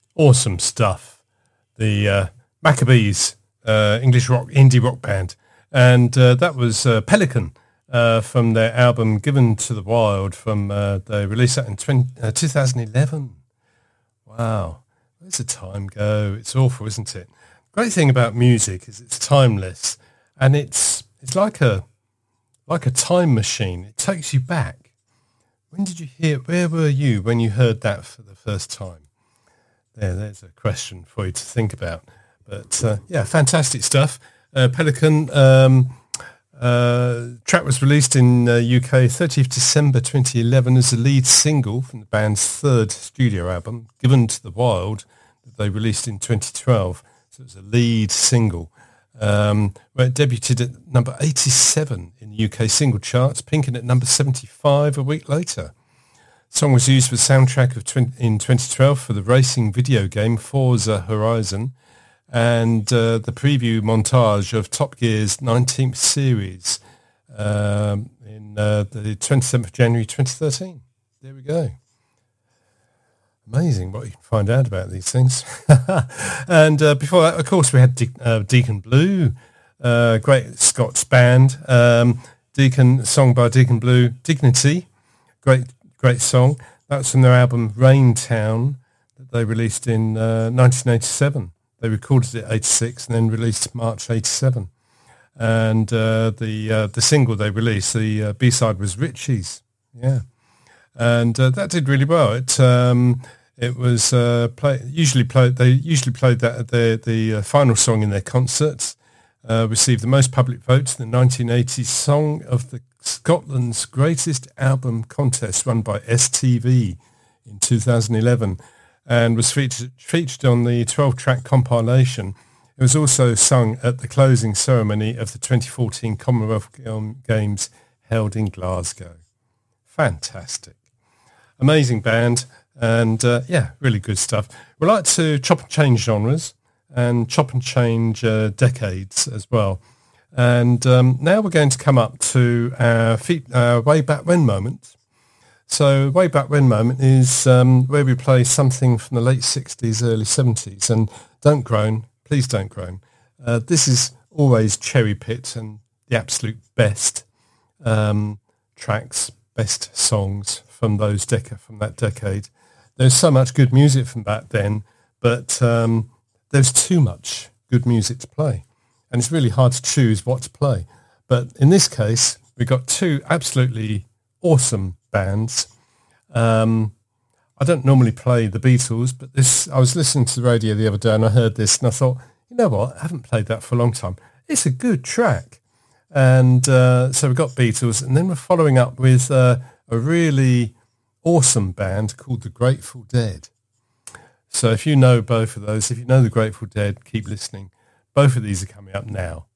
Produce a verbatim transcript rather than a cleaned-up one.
Awesome stuff. The uh, Maccabees, uh, English rock, indie rock band. And uh, that was uh, Pelican uh, from their album Given to the Wild. From uh, They released that in twenty, uh, two thousand eleven. Wow. Where's the time go? It's awful, isn't it? Great thing about music is it's timeless. And it's it's like a like a time machine. It takes you back. When did you hear, where were you when you heard that for the first time? There, there's a question for you to think about. But uh, yeah, fantastic stuff. Uh, Pelican um, uh, track was released in uh, U K thirtieth of December twenty eleven as the lead single from the band's third studio album, Given to the Wild, that they released in twenty twelve. So it was a lead single. Um, where it debuted at number eighty-seven in the U K single charts, peaking at number seventy-five a week later. The song was used for the soundtrack of twenty, in twenty twelve for the racing video game Forza Horizon and uh, the preview montage of Top Gear's nineteenth series um, in uh, the twenty-seventh of January twenty thirteen. There we go. Amazing what you can find out about these things. And uh, before that, of course, we had De- uh, Deacon Blue, uh, great Scots band. Um, Deacon, song by Deacon Blue, Dignity, great great song. That was from their album Rain Town that they released in uh, nineteen eighty-seven. They recorded it eighty-six and then released March eighty-seven. And uh, the uh, the single they released, the uh, B-side was Richies. Yeah. And uh, that did really well. It um, it was uh, play, usually played. They usually played that the the uh, final song in their concerts. Uh, received the most public votes in the nineteen eighty Song of the Scotland's Greatest Album contest run by S T V in two thousand eleven, and was featured featured on the twelve-track compilation. It was also sung at the closing ceremony of the twenty fourteen Commonwealth Games held in Glasgow. Fantastic. Amazing band, and uh, yeah, really good stuff. We like to chop and change genres and chop and change uh, decades as well. And um, now we're going to come up to our feet, uh, Way Back When moment. So Way Back When moment is um, where we play something from the late sixties, early seventies. And don't groan, please don't groan. Uh, this is always cherry picked and the absolute best um, tracks, best songs from those dec- from that decade. There's so much good music from back then, but um, there's too much good music to play, and it's really hard to choose what to play. But in this case, we've got two absolutely awesome bands. Um, I don't normally play the Beatles, but this I was listening to the radio the other day and I heard this and I thought, you know what, I haven't played that for a long time. It's a good track. And uh, so we've got Beatles, and then we're following up with uh, a really awesome band called the Grateful Dead. So if you know both of those, if you know the Grateful Dead, keep listening. Both of these are coming up now.